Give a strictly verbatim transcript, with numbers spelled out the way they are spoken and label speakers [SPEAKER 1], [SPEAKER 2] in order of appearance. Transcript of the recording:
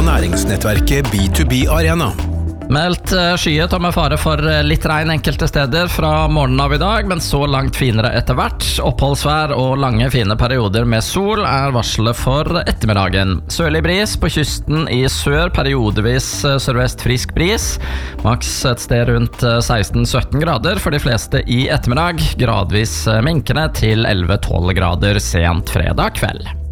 [SPEAKER 1] næringsnettverket B to B Arena.
[SPEAKER 2] Meldt skyet og med fare for litt regn enkelte steder fra morgenen av i dag, men så langt finere etter hvert. Oppholdsvær og lange fine perioder med sol er varselet for ettermiddagen. Sørlig bris på kysten i sør, periodevis sørvest frisk bris. Maks et sted rundt seksten til sytten grader for de fleste i ettermiddag. Gradvis minkende til elleve til tolv grader sent fredag kveld.